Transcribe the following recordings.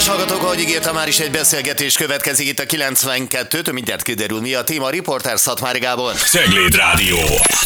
Kedves hallgatók, ahogy ígértem, már is egy beszélgetés következik itt a 92-től, mindjárt kiderül mi a téma. Riporter Szatmári Gábor. Cegléd Rádió.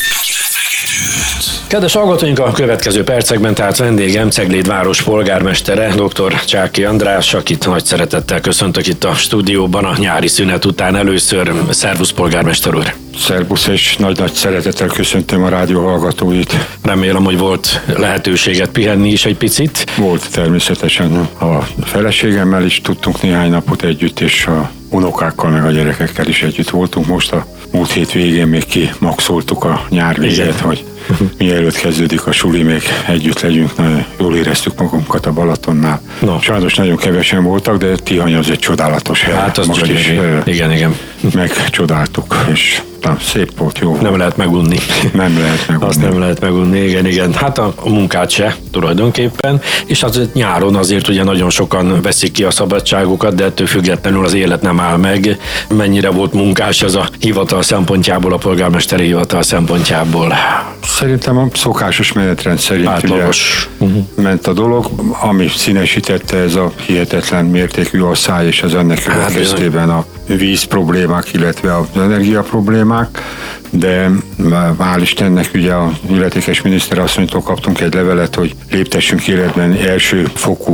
Kedves hallgatóink, a következő percekben tehát vendégem Cegléd város polgármestere, dr. Csáky András, akit nagy szeretettel köszöntök itt a stúdióban a nyári szünet után először. Szervusz, polgármester úr! Szervusz, és nagy szeretettel köszöntöm a rádió hallgatóit. Remélem, hogy volt lehetőséget pihenni is egy picit. Volt természetesen, a feleségemmel is tudtunk néhány napot együtt, és a unokákkal meg a gyerekekkel is együtt voltunk. Most a múlt hét végén még kimaxoltuk a nyár véget, hogy mielőtt kezdődik a suli, még együtt legyünk. Nagyon jól éreztük magunkat a Balatonnál. No. Sajnos nagyon kevesen voltak, de Tihany az egy csodálatos hely. Hát az most is igen. megcsodáltuk, és szép volt, jó. Nem lehet megunni. Nem lehet megunni. Azt nem lehet megunni, igen. Hát a munkát se tulajdonképpen, és az nyáron azért ugye nagyon sokan veszik ki a szabadságukat, de ettől függetlenül az élet nem áll meg. Mennyire volt munkás ez a hivatal szempontjából, a polgármesteri hivatal szempontjából? Szerintem a szokásos menetrend szerint átlagos ment a dolog, ami színesítette ez a hihetetlen mértékű asszály, és az ennek következtében a víz problémák, illetve az energia problémák, de hál' Istennek ugye a illetékes miniszterasszonytól kaptunk egy levelet, hogy léptessünk életben első fokú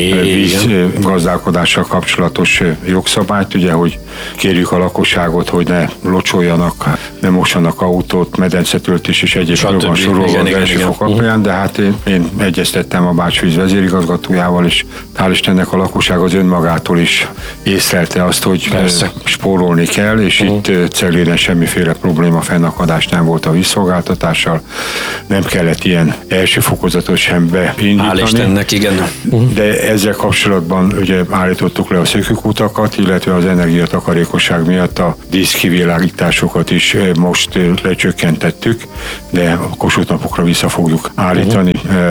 vízgazdálkodással kapcsolatos jogszabályt, ugye, hogy kérjük a lakosságot, hogy ne locsoljanak, ne mossanak autót, medencetöltés és egyéb dolgon sorolva az első fok alapján, de hát én egyeztettem a Bács-víz vezérigazgatójával, és hál' Istennek a lakosság az önmagától is észlelte azt, hogy spórolni kell, és itt Cegléden semmiféle probléma, fennakadás nem volt a vízszolgáltatással, nem kellett ilyen első fokozatot sem beindítani. Hál' Istennek, igen. De ezzel kapcsolatban ugye állítottuk le a szökőkutakat, illetve az energiatakarékosság miatt a díszkivilágításokat is most lecsökkentettük, de a Kossuth napokra vissza fogjuk állítani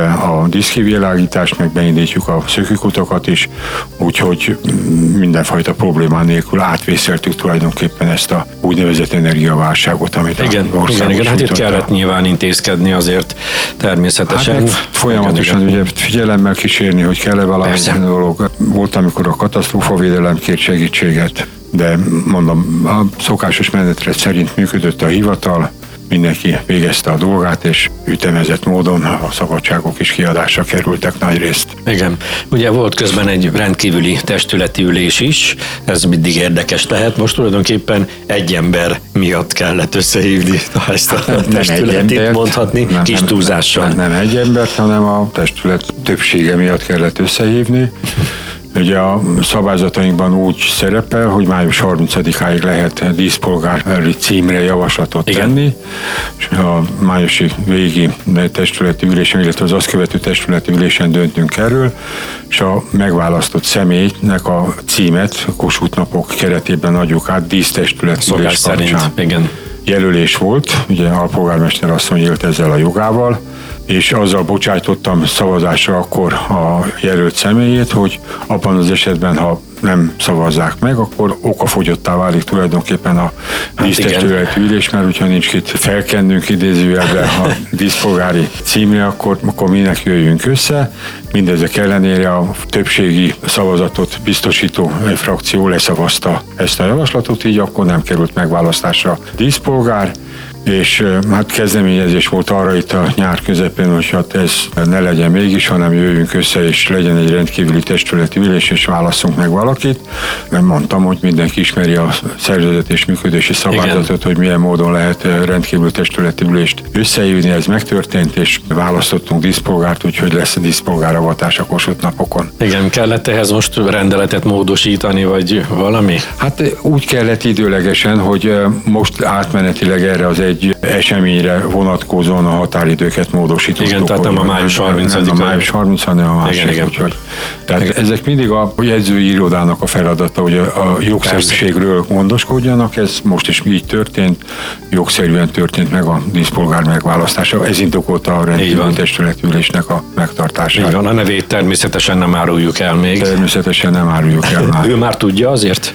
a díszkivilágítást, meg beindítjuk a szökőkutakat is, úgyhogy mindenfajta problémán nélkül átvészeltük tulajdonképpen ezt a úgynevezett energiaválságot, amit igen, hát itt kellett nyilván intézkedni azért természetesen. Hát folyamatosan ugye figyelemmel kísérni, hogy kell-e valami dolog. Volt, amikor a katasztrófavédelem kért segítséget, de mondom, a szokásos menetrend szerint működött a hivatal, mindenki végezte a dolgát, és ütemezett módon a szabadságok is kiadásra kerültek nagyrészt. Igen. Ugye volt közben egy rendkívüli testületi ülés is, ez mindig érdekes lehet. Most tulajdonképpen egy ember miatt kellett összehívni ezt a testületet, mondhatni, kis túlzással. Nem egy embert, hanem a testület többsége miatt kellett összehívni. Ugye a szabályzatainkban úgy szerepel, hogy május 30-áig lehet díszpolgári címre javaslatot tenni, és a májusi végi testületi ülésen, illetve az azt követő testületi ülésen döntünk erről, és a megválasztott személynek a címet Kossuth napok keretében adjuk át dísztestület ülés kapcsán. Igen. Jelölés volt, ugye a polgármester asszony élt ezzel a jogával, és azzal bocsájtottam szavazásra akkor a jelölt személyét, hogy abban az esetben, ha nem szavazzák meg, akkor okafogyottá válik tulajdonképpen a dísztestületi ülés, mert hogyha nincs itt felkennünk idézőjelben a díszpolgári címre, akkor minek jöjjünk össze. Mindezek ellenére a többségi szavazatot biztosító frakció leszavazta ezt a javaslatot, így akkor nem került megválasztásra díszpolgár, és hát kezdeményezés volt arra itt a nyár közepén, hogy hát ez ne legyen mégis, hanem jöjjünk össze, és legyen egy rendkívüli testületi ülés, és válasszunk meg valakit. Mert mondtam, hogy mindenki ismeri a szervezet és működési szabályzatot, hogy milyen módon lehet rendkívüli testületi ülést összehívni, ez megtörtént, és választottunk díszpolgárt, úgyhogy lesz a díszpolgáravatás a Kossuth napokon. Igen, kellett ehhez most rendeletet módosítani, vagy valami? Hát úgy kellett időlegesen, hogy most átmenetileg erre az egy eseményre vonatkozóan a határidőket módosítottuk. Igen, tehát nem a május 30-a. Nem a május 30, hanem a másik. Igen. Úgyhogy, tehát ezek mindig a jegyzői irodának a feladata, hogy a jogszerűségről gondoskodjanak, ez most is így történt, jogszerűen történt meg a díszpolgár megválasztása. Ez indokolta a rendkívüli testületülésnek a megtartását. Így van, a nevét természetesen nem áruljuk el még. Természetesen nem áruljuk el már. Ő már tudja azért?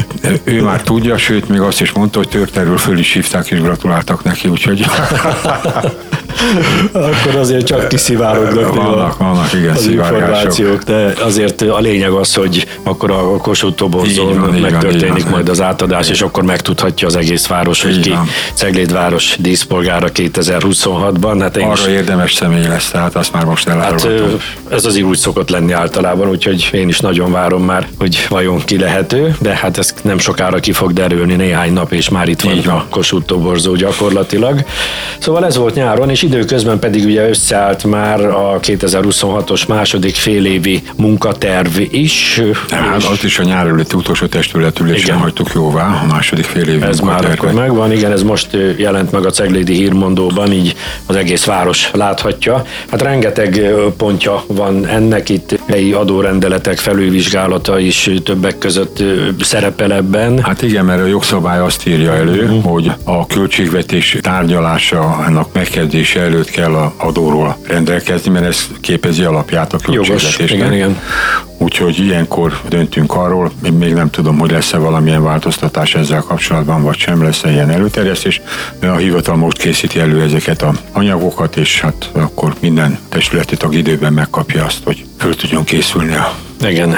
Ő már tudja, sőt, még azt is mondta, hogy Törterről föl is hívták és gratuláltak neki, úgyhogy... Akkor azért csak kiszivárognak vannak, igen, az információk, de azért a lényeg az, hogy akkor a Kossuth toborzón megtörténik majd az átadás, és akkor megtudhatja az egész város, hogy ki Cegléd város díszpolgára 2026-ban. Hát arra érdemes személy lesz, tehát azt már most elárulhatom. Hát ez azért úgy szokott lenni általában, úgyhogy én is nagyon várom már, hogy vajon ki lehető, de hát ez nem sokára ki fog derülni, néhány nap, és már itt van a Kossuth toborzó gyakorlatilag. Szóval ez volt nyáron, és időközben pedig ugye összeállt már a 2026-os második félévi munkaterv is. Hát azt is a nyár előtti utolsó testületülésen hagytuk jóvá, a második félévi ez már akkor megvan, igen, ez most jelent meg a Ceglédi Hírmondóban, így az egész város láthatja. Hát rengeteg pontja van ennek, itt helyi adórendeletek felülvizsgálata is többek között szerepel ebben. Hát igen, mert a jogszabály azt írja elő, hogy a költségvetés tárgyalása ennek megkezdése előtt kell az adóról rendelkezni, mert ez képezi alapját a költségvetésnek. Igen. Úgyhogy ilyenkor döntünk arról, én még nem tudom, hogy lesz-e valamilyen változtatás ezzel kapcsolatban, vagy sem lesz-e ilyen előterjesztés, de a hivatal most készíti elő ezeket az anyagokat, és hát akkor minden testületi tag időben megkapja azt, hogy föl tudjon készülni a igen.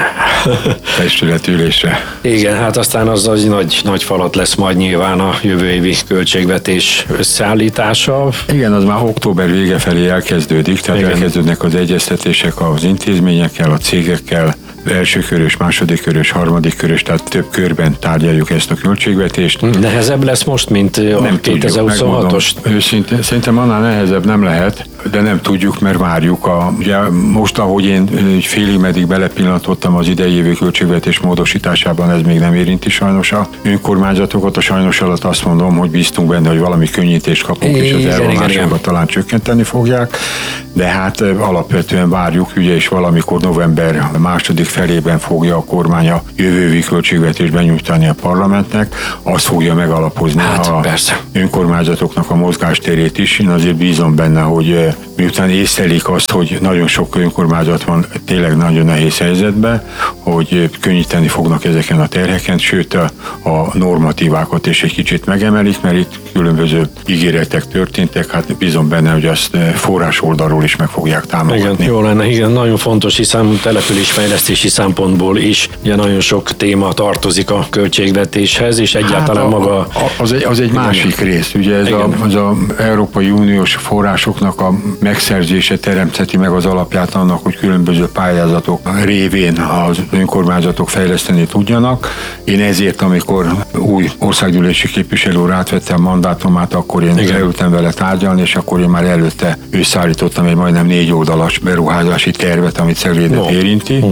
testületülésre. Igen, hát aztán az nagy falat lesz majd nyilván a jövő évi költségvetés összeállítása. Igen, az már október vége felé elkezdődik, tehát elkezdődnek az egyeztetések az intézményekkel, a cégekkel, elsőkörös, másodikörös, harmadikörös, tehát több körben tárgyaljuk ezt a költségvetést. Nehezebb lesz most, mint a 2026-os? Őszintén, szerintem annál nehezebb nem lehet, de nem tudjuk, mert várjuk. Ugye most, ahogy én félig meddig belepillantottam az idei évi költségvetés módosításában, ez még nem érinti sajnos a önkormányzatokat. A sajnos alatt azt mondom, hogy bíztunk benne, hogy valami könnyítést kapunk, és az elvonásokat talán csökkenteni fogják, de hát alapvetően várjuk, ugye, és valamikor november második felében fogja a kormány a jövő évi költségvetést benyújtani a parlamentnek, azt fogja megalapozni önkormányzatoknak a mozgástérét is. Én azért bízom benne, hogy miután észlelik azt, hogy nagyon sok önkormányzat van tényleg nagyon nehéz helyzetben, hogy könnyíteni fognak ezeken a terheken, sőt a normatívákat is egy kicsit megemelik, mert itt különböző ígéretek történtek, hát bízom benne, hogy azt forrás oldalról is meg fogják támogatni. Igen, jó lenne, igen, nagyon fontos, hiszen településfejlesztési szempontból is ugye nagyon sok téma tartozik a költségvetéshez, és egyáltalán maga... Az egy másik rész, ugye ez az Európai Uniós forrásoknak a megszerzése teremtheti meg az alapját annak, hogy különböző pályázatok révén az önkormányzatok fejleszteni tudjanak. Én ezért, amikor új országgyűlési képviselő úr átvette a mandátumát, akkor én leültem vele tárgyalni, és akkor én már előtte összeállítottam egy majdnem 4 oldalas beruházási tervet, amit Ceglédet érinti,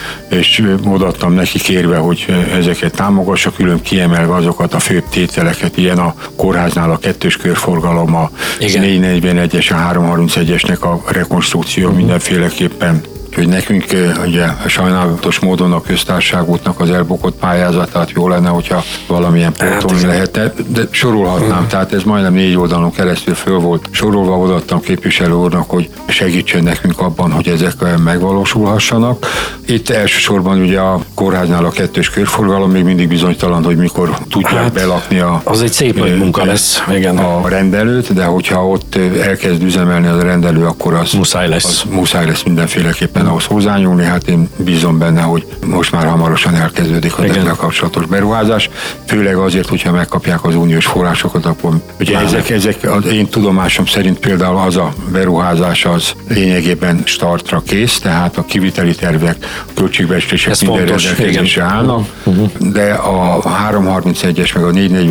és odaadtam neki kérve, hogy ezeket támogassa, külön kiemelve azokat a főbb tételeket, ilyen a kórháznál a 2-es körforgalom, a 441-es, a 331-esnek a rekonstrukció mindenféleképpen, hogy nekünk ugye sajnálatos módon a köztársaságútnak az elbukott pályázatát jó lenne, hogyha valamilyen pótolni lehetne, de sorolhatnám, tehát ez majdnem 4 oldalon keresztül föl volt sorolva, odaadtam képviselő úrnak, hogy segítsen nekünk abban, hogy ezek megvalósulhassanak. Itt elsősorban ugye a kórháznál a 2-es körforgalom még mindig bizonytalan, hogy mikor tudják belakni az egy szép nagy munka lesz, igen. A rendelőt, de hogyha ott elkezd üzemelni az rendelő, akkor az muszáj lesz mindenféleképpen ahhoz hozzányúlni, hát én bízom benne, hogy most már hamarosan elkezdődik az ezzel kapcsolatos beruházás, főleg azért, hogyha megkapják az uniós forrásokat, akkor ugye ezek az én tudomásom szerint például az a beruházás az lényegében startra kész, tehát a kiviteli tervek, a költségvetések minden rendelkezésre állnak, de a 331-es meg a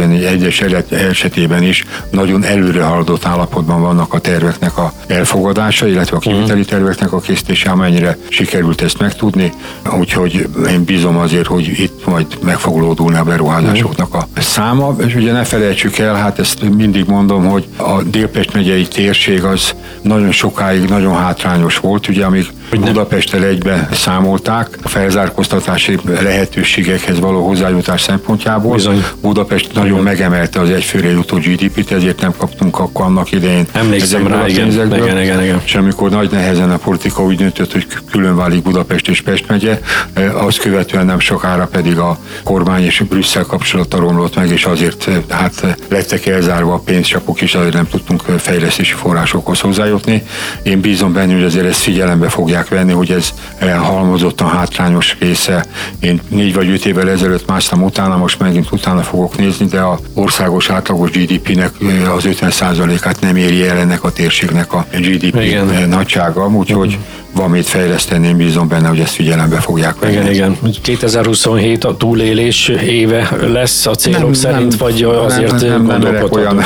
441-es esetében is nagyon előre haladott állapotban vannak a terveknek a elfogadása, illetve a kiviteli terveknek a készítése, amennyire sikerült ezt megtudni, úgyhogy én bízom azért, hogy itt majd meg fog lódulni a beruházásoknak a száma, és ugye ne felejtsük el, hát ezt mindig mondom, hogy a Délpest megyei térség az nagyon sokáig nagyon hátrányos volt, ugye amíg Budapesttel egybe számolták a felzárkóztatási lehetőségekhez való hozzájutás szempontjából. Bizony. Budapest nagyon megemelte az egyfőre jutó GDP-t, ezért nem kaptunk akkor annak idején. Emlékszem rá, igen. És amikor nagy nehezen a politika úgy döntött, hogy külön válik Budapest és Pest megye, azt követően nem sokára pedig a kormány és Brüsszel kapcsolata romlott meg, és azért lettek elzárva a pénzcsapok, és azért nem tudtunk fejlesztési forrásokhoz hozzájutni. Én bízom benne, hogy azért ezt figyelembe fogják venni, hogy ez halmozottan hátrányos része. Én 4 vagy 5 évvel ezelőtt másztam utána, most megint utána fogok nézni, de az országos átlagos GDP-nek az 50%-át nem éri el ennek a térségnek a GDP nagysága, úgyhogy van mit fejleszteni, én bízom benne, hogy ezt figyelembe fogják venni. Igen. 2027 a túlélés éve lesz a célok szerint, vagy azért gondolkodhatunk? Olyan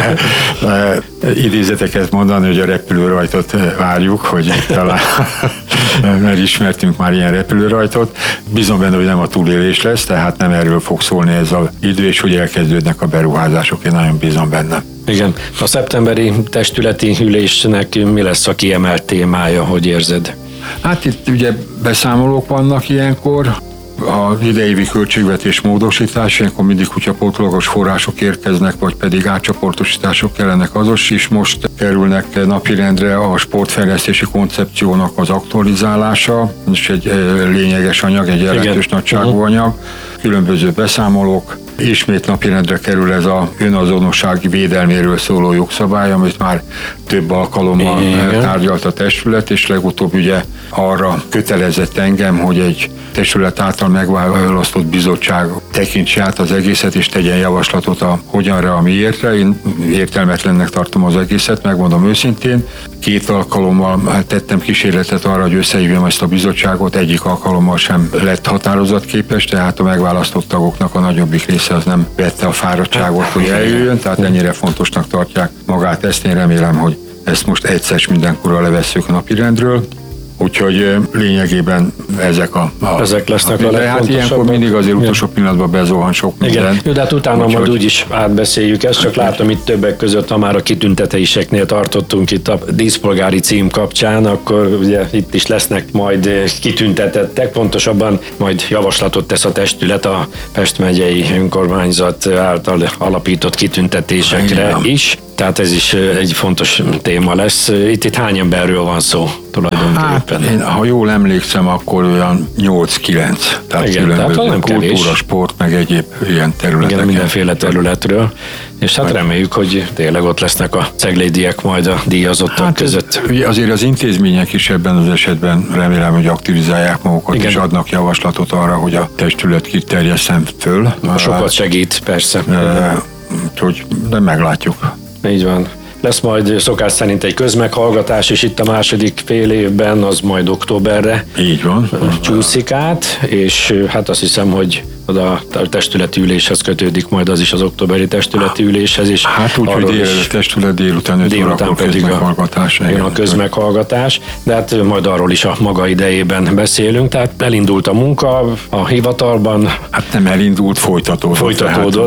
idézeteket mondani, hogy a repülőrajtot várjuk, hogy talán mert ismertünk már ilyen repülőrajtot. Bízom benne, hogy nem a túlélés lesz, tehát nem erről fog szólni ez az idő, és hogy elkezdődnek a beruházások, én nagyon bízom benne. Igen. A szeptemberi testületi ülésnek mi lesz a kiemelt témája, hogy érzed? Hát itt ugye beszámolók vannak ilyenkor, az idei költségvetés módosítás, ilyenkor mindig kutyapótlagos források érkeznek, vagy pedig átcsoportosítások kellenek, azok is most kerülnek napirendre a sportfejlesztési koncepciónak az aktualizálása, és egy lényeges anyag, egy jelentős nagyságú anyag, különböző beszámolók. Ismét napirendre kerül ez a önazonossági védelméről szóló jogszabály, amit már több alkalommal tárgyalt a testület, és legutóbb ugye arra kötelezett engem, hogy egy testület által megválasztott bizottság tekintse át az egészet, és tegyen javaslatot a hogyanra, a miértre. Én értelmetlennek tartom az egészet, megmondom őszintén. 2 alkalommal tettem kísérletet arra, hogy összehívjam ezt a bizottságot, egyik alkalommal sem lett határozatképes, tehát a megválasztott tagoknak a nagyobbik része az nem vette a fáradtságot, hogy eljöjjön, tehát ennyire fontosnak tartják magát ezt. Én remélem, hogy ezt most egyszer mindenkorra levesszük napirendről. Úgyhogy lényegében ezek lesznek a legfontosabbak. Hát ilyenkor mindig azért utolsó pillanatban bezuhan sok minden. Igen, de hát utána majd úgyis átbeszéljük ezt, csak látom itt többek között, ha már a kitüntetéseknél tartottunk itt a díszpolgári cím kapcsán, akkor ugye itt is lesznek majd kitüntetettek, pontosabban majd javaslatot tesz a testület a Pest megyei önkormányzat által alapított kitüntetésekre is. Tehát ez is egy fontos téma lesz. Itt hány emberről van szó tulajdonképpen? Hát, ha jól emlékszem, akkor olyan 8-9. Tehát igen, különböző tehát kultúra, sport, meg egyéb ilyen területek. Igen, mindenféle területről. És hát reméljük, hogy tényleg ott lesznek a ceglédiek majd a díjazottak között. Azért az intézmények is ebben az esetben remélem, hogy aktivizálják magukat, igen, és adnak javaslatot arra, hogy a testület kiterjesszen föl. Sokat segít, persze. De meglátjuk. Így van. Lesz majd szokás szerint egy közmeghallgatás, és itt a második fél évben, az majd októberre így van, csúszik át, és hát azt hiszem, hogy a testületi üléshez kötődik majd az is az októberi testületi üléshez is. Hát úgy, hogy testület délután 5 órakor pedig a közmeghallgatás, de hát majd arról is a maga idejében beszélünk, tehát elindult a munka a hivatalban. Hát nem elindult, folytatódott,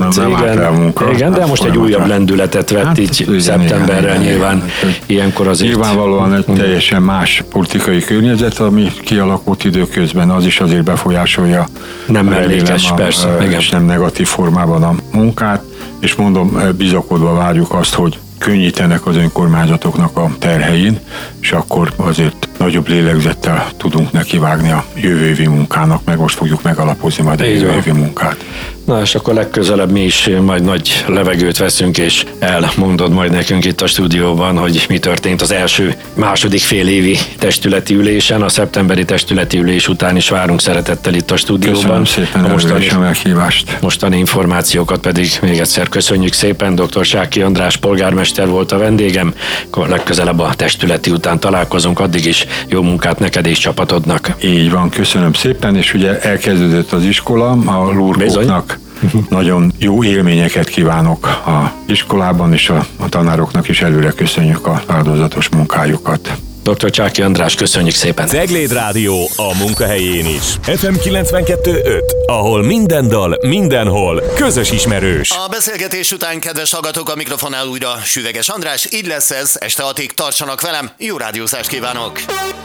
igen, de most egy újabb lendületet vett így szeptemberrel nyilván. Ilyenkor azért... Nyilvánvalóan egy teljesen más politikai környezet, ami kialakult időközben, az is azért befolyásolja. Nem mellékes. Persze, és nem negatív formában a munkát, és mondom, bizakodva várjuk azt, hogy könnyítenek az önkormányzatoknak a terhein, és akkor azért nagyobb lélegzettel tudunk nekivágni a jövő évi munkának, meg most fogjuk megalapozni majd a jövő évi munkát. Na, és akkor legközelebb mi is majd nagy levegőt veszünk, és elmondod majd nekünk itt a stúdióban, hogy mi történt az második félévi testületi ülésen. A szeptemberi testületi ülés után is várunk szeretettel itt a stúdióban. Köszönöm szépen a meghívást. Mostani információkat pedig még egyszer köszönjük szépen. Dr. Sáki András polgármester volt a vendégem. Legközelebb a testületi után találkozunk, addig is jó munkát neked és csapatodnak. Így van, köszönöm szépen, és ugye elkezdődött az iskola, a lurkoknak nagyon jó élményeket kívánok a iskolában, és a tanároknak is előre köszönjük a áldozatos munkájukat. Dr. Csáki András, köszönjük szépen! Cegléd Rádió a munkahelyén is. FM 92.5, ahol minden dal, mindenhol közös ismerős. A beszélgetés után, kedves hallgatók, a mikrofonnál újra Süveges András. Így lesz ez, este 6-ig tartsanak velem, jó rádiózást kívánok!